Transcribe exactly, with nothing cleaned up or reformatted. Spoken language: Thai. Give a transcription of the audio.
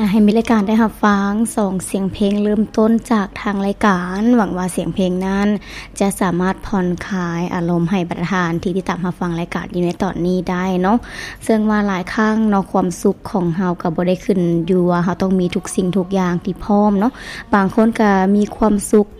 อ่าให้มีรายการได้รับฟังสองเสียงเพลงเริ่มต้นจากทางรายการหวังว่าเสียงเพลงนั้นจะสามารถผ่อนคลายอารมณ์ให้ประธานที่ติดตามรับฟังรายการอยู่ในตอนนี้ได้เนาะซึ่งว่าหลายครั้งเนาะความสุขของเฮาก็บ่ได้ขึ้นอยู่ว่าเฮาต้องมีทุกสิ่งทุกอย่างที่พร้อมเนาะบางคนก็มีความสุข